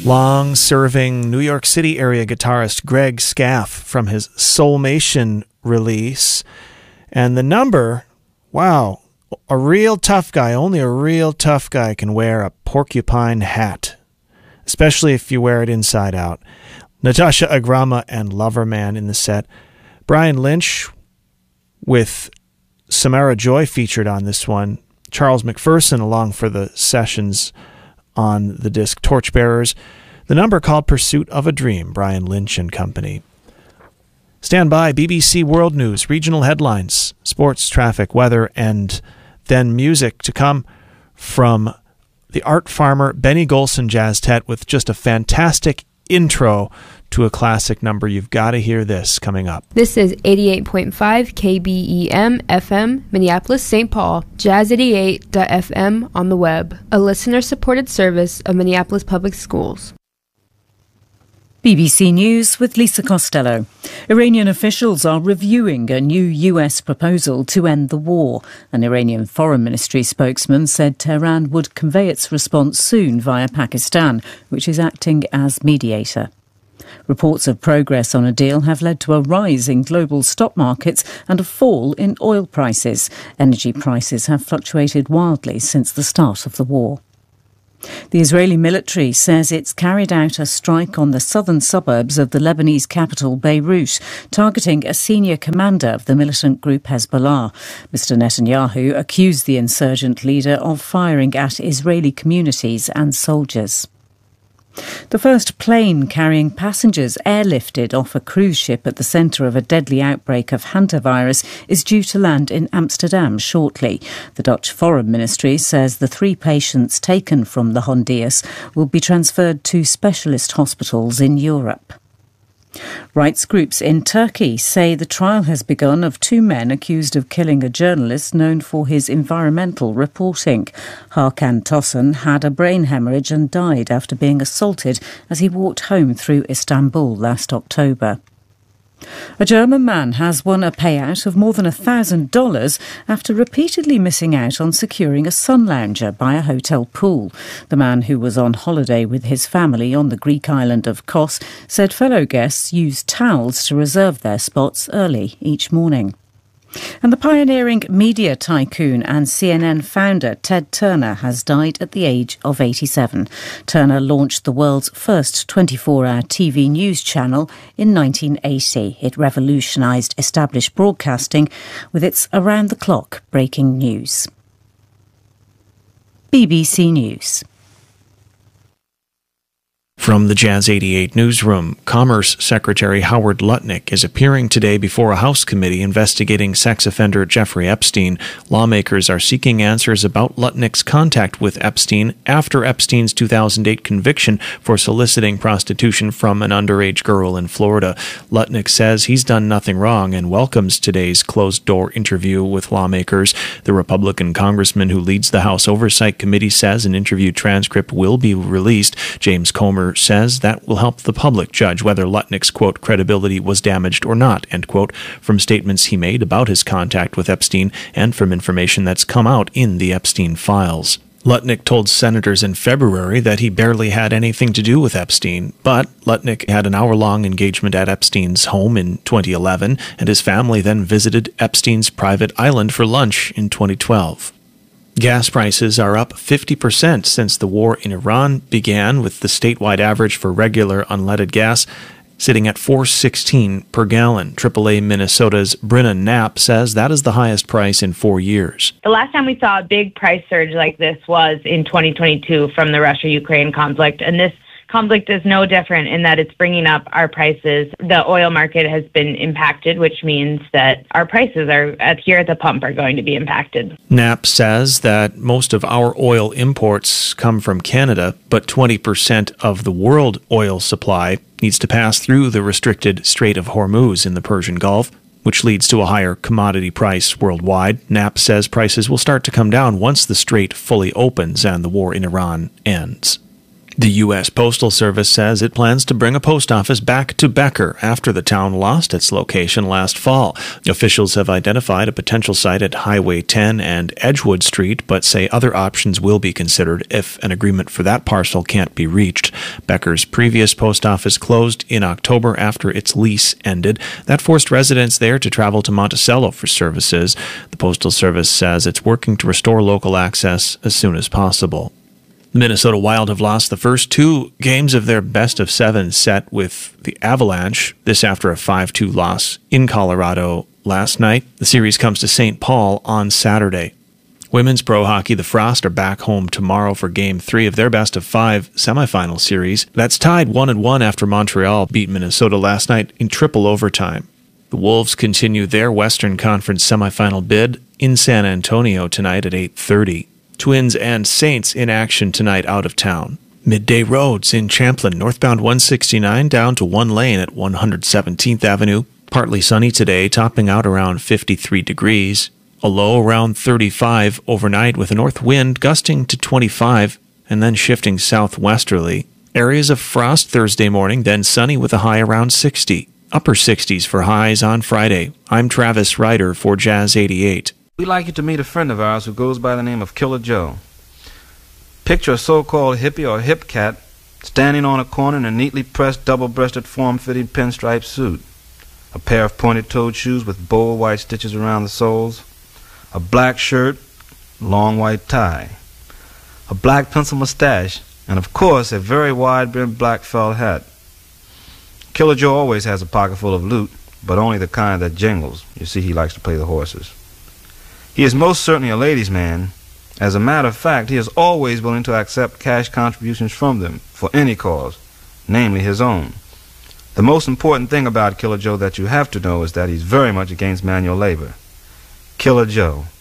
Long-serving New York City area guitarist Greg Scaff from his Soulmation release. And the number, wow, a real tough guy, only a real tough guy can wear a porcupine hat, especially if you wear it inside out. Natasha Agrama and Loverman in the set. Brian Lynch with Samara Joy featured on this one. Charles McPherson along for the sessions on the disc Torchbearers. The number called Pursuit of a Dream, Brian Lynch and Company. Stand by, BBC World News, regional headlines, sports, traffic, weather, and then music to come from the art farmer Benny Golson Jazz Tet with just a fantastic intro to a classic number. You've got to hear this coming up. This is 88.5 KBEM FM, Minneapolis, St. Paul, jazz88.fm on the web, a listener-supported service of Minneapolis Public Schools. BBC News with Lisa Costello. Iranian officials are reviewing a new US proposal to end the war. An Iranian Foreign Ministry spokesman said Tehran would convey its response soon via Pakistan, which is acting as mediator. Reports of progress on a deal have led to a rise in global stock markets and a fall in oil prices. Energy prices have fluctuated wildly since the start of the war. The Israeli military says it's carried out a strike on the southern suburbs of the Lebanese capital, Beirut, targeting a senior commander of the militant group Hezbollah. Mr. Netanyahu accused the insurgent leader of firing at Israeli communities and soldiers. The first plane carrying passengers airlifted off a cruise ship at the centre of a deadly outbreak of hantavirus is due to land in Amsterdam shortly. The Dutch Foreign Ministry says the 3 patients taken from the Hondias will be transferred to specialist hospitals in Europe. Rights groups in Turkey say the trial has begun of 2 men accused of killing a journalist known for his environmental reporting. Hakan Tosun had a brain hemorrhage and died after being assaulted as he walked home through Istanbul last October. A German man has won a payout of more than $1,000 after repeatedly missing out on securing a sun lounger by a hotel pool. The man, who was on holiday with his family on the Greek island of Kos, said fellow guests used towels to reserve their spots early each morning. And the pioneering media tycoon and CNN founder Ted Turner has died at the age of 87. Turner launched the world's first 24-hour TV news channel in 1980. It revolutionised established broadcasting with its around-the-clock breaking news. BBC News. From the Jazz 88 newsroom, Commerce Secretary Howard Lutnick is appearing today before a House committee investigating sex offender Jeffrey Epstein. Lawmakers are seeking answers about Lutnick's contact with Epstein after Epstein's 2008 conviction for soliciting prostitution from an underage girl in Florida. Lutnick says he's done nothing wrong and welcomes today's closed-door interview with lawmakers. The Republican congressman who leads the House Oversight Committee says an interview transcript will be released. James Comer says that will help the public judge whether Lutnick's, quote, credibility was damaged or not, end quote, from statements he made about his contact with Epstein and from information that's come out in the Epstein files. Lutnick told senators in February that he barely had anything to do with Epstein, but Lutnick had an hour-long engagement at Epstein's home in 2011, and his family then visited Epstein's private island for lunch in 2012. Gas prices are up 50% since the war in Iran began, with the statewide average for regular unleaded gas sitting at $4.16 per gallon. AAA Minnesota's Brenna Knapp says that is the highest price in 4 years. The last time we saw a big price surge like this was in 2022 from the Russia-Ukraine conflict, and this conflict is no different in that it's bringing up our prices. The oil market has been impacted, which means that our prices here at the pump are going to be impacted. Knapp says that most of our oil imports come from Canada, but 20% of the world oil supply needs to pass through the restricted Strait of Hormuz in the Persian Gulf, which leads to a higher commodity price worldwide. Knapp says prices will start to come down once the strait fully opens and the war in Iran ends. The U.S. Postal Service says it plans to bring a post office back to Becker after the town lost its location last fall. Officials have identified a potential site at Highway 10 and Edgewood Street, but say other options will be considered if an agreement for that parcel can't be reached. Becker's previous post office closed in October after its lease ended. That forced residents there to travel to Monticello for services. The Postal Service says it's working to restore local access as soon as possible. The Minnesota Wild have lost the first 2 games of their best-of-7 set with the Avalanche, this after a 5-2 loss in Colorado last night. The series comes to St. Paul on Saturday. Women's pro hockey, the Frost, are back home tomorrow for Game 3 of their best-of-5 semifinal series. That's tied 1-1 after Montreal beat Minnesota last night in triple overtime. The Wolves continue their Western Conference semifinal bid in San Antonio tonight at 8:30. Twins and Saints in action tonight out of town. Midday roads in Champlin, northbound 169 down to 1 lane at 117th Avenue. Partly sunny today, topping out around 53 degrees. A low around 35 overnight with a north wind gusting to 25 and then shifting southwesterly. Areas of frost Thursday morning, then sunny with a high around 60. Upper 60s for highs on Friday. I'm Travis Ryder for Jazz 88. We'd like you to meet a friend of ours who goes by the name of Killer Joe. Picture a so-called hippie or hip cat standing on a corner in a neatly pressed, double-breasted, form-fitting pinstripe suit, a pair of pointed-toed shoes with bold white stitches around the soles, a black shirt, long white tie, a black pencil mustache, and of course a very wide-brimmed black felt hat. Killer Joe always has a pocket full of loot, but only the kind that jingles. You see, he likes to play the horses. He is most certainly a ladies' man. As a matter of fact, he is always willing to accept cash contributions from them for any cause, namely his own. The most important thing about Killer Joe that you have to know is that he's very much against manual labor. Killer Joe,